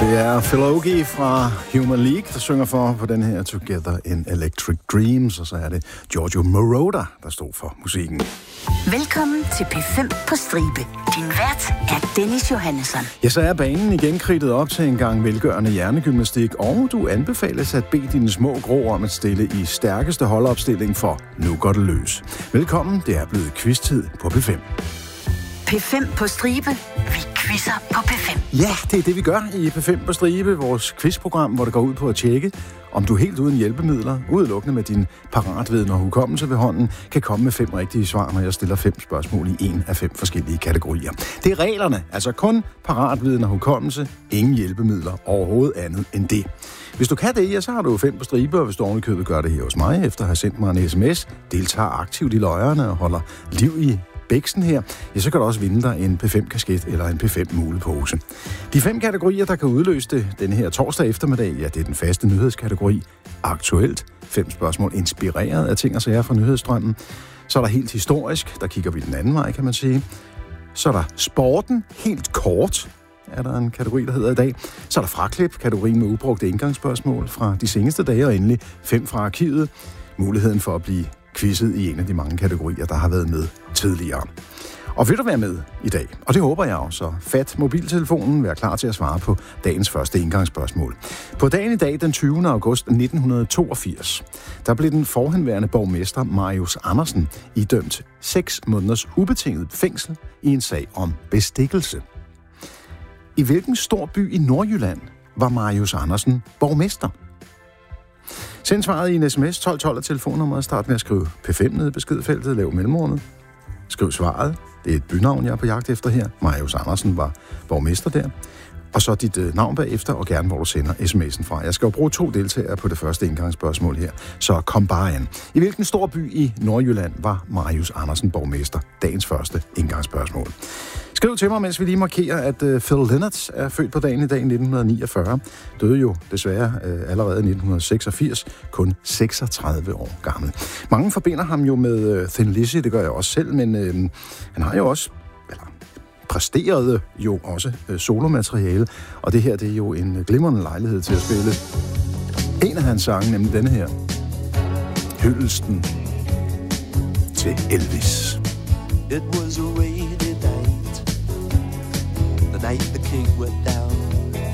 Det er Phil Oakey fra Human League, der synger på den her Together in Electric Dreams, og så er det Giorgio Moroder, der stod for musikken. Velkommen til P5 på Stribe. Din vært er Dennis Johannesson. Ja, så er banen igen kridtet op til en gang velgørende hjernegymnastik, og du anbefales at bede dine små grå om at stille i stærkeste holdopstilling, for nu går det løs. Velkommen, det er blevet quiz-tid på P5. P5 på Stribe. Vi quizzer på P5. Ja, det er det, vi gør i P5 på Stribe, vores quizprogram, hvor det går ud på at tjekke, om du helt uden hjælpemidler, udelukkende med din paratviden og hukommelse ved hånden, kan komme med 5 rigtige svar, når jeg stiller 5 spørgsmål i en af 5 forskellige kategorier. Det er reglerne, altså kun paratviden og hukommelse, ingen hjælpemidler, overhovedet andet end det. Hvis du kan det, ja, så har du 5 på Stribe, og hvis du ovenikøbet gør det her hos mig, efter at have sendt mig en sms, deltager aktivt i løjerne og holder liv i bæksen her, ja, så kan du også vinde dig en P5-kasket eller en P5-mulepose. De 5 kategorier, der kan udløse det den her torsdag eftermiddag, ja, det er den faste nyhedskategori. Aktuelt. 5 spørgsmål inspireret af ting og sager fra nyhedsstrømmen. Så er der helt historisk, der kigger vi den anden vej, kan man sige. Så er der sporten, helt kort, er der en kategori, der hedder i dag. Så er der fraklip, kategorien med ubrugte indgangsspørgsmål fra de seneste dage, og endelig 5 fra arkivet. Muligheden for at blive quizzet i en af de mange kategorier, der har været med tidligere. Og vil du være med i dag? Og det håber jeg også. Fat mobiltelefonen, vær klar til at svare på dagens første indgangsspørgsmål. På dagen i dag, den 20. august 1982, der blev den forhenværende borgmester Marius Andersen idømt 6 måneders ubetinget fængsel i en sag om bestikkelse. I hvilken stor by i Nordjylland var Marius Andersen borgmester? Send svaret i en sms 1212 af telefonnummeret. Start med at skrive P5 nede i beskedfeltet, lav mellemrummet. Skriv svaret. Det er et bynavn, jeg er på jagt efter her. Marius Andersen var borgmester der. Og så dit navn bagefter, og gerne hvor du sender sms'en fra. Jeg skal jo bruge 2 deltagere på det første indgangsspørgsmål her, så kom bare an. I hvilken stor by i Nordjylland var Marius Andersen borgmester? Dagens første indgangsspørgsmål. Skriv til mig, mens vi lige markerer, at Phil Lynott er født på dagen i dag i 1949. Døde jo desværre allerede i 1986, kun 36 år gammel. Mange forbinder ham jo med Thin Lizzy, det gør jeg også selv, men han har jo også præsterede jo også solomateriale, og det her, det er jo en glimrende lejlighed til at spille en af hans sange, nemlig denne her. Hyldesten til Elvis. It was a rainy night, the night the king went down